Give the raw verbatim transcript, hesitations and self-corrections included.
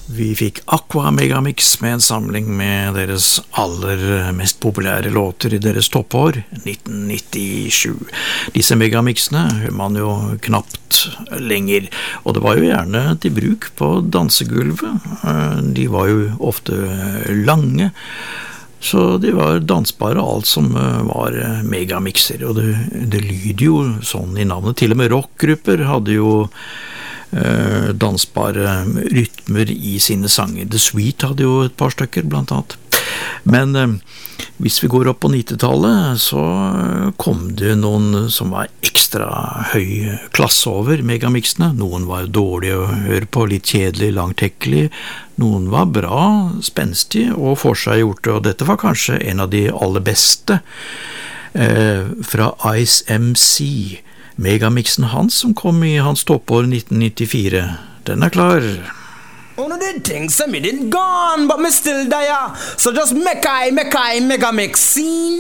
Vi fikk Aqua Megamix med en samling med deres aller mest populære låter i deres toppår, nitten nittisju. Disse megamixene hører man jo knapt lenger, og det var jo gjerne til bruk på dansegulvet. De var jo ofte lange, så de var dansbare alt som var megamixer, og det, det lyder jo sånn i navnet. Til og med rockgrupper hadde jo Uh, dansbare rytmer i sine sanger. The Sweet hadde jo et par stykker blant annet. Men uh, hvis vi går opp på nittitallet, så kom det noen som var ekstra høy klasse over megamixene. Noen var dårlige å høre på, litt kjedelig, langtekkelig. Noen var bra, spenstig og forseggjorte, og dette var kanskje en av de aller beste uh, fra Ice M C. Megamixen hans som kom i hans toppår nitten nittifire. Den er klar. Oh no, they think so me didn't gone, but me still there. So just make I, make I, megamix scene.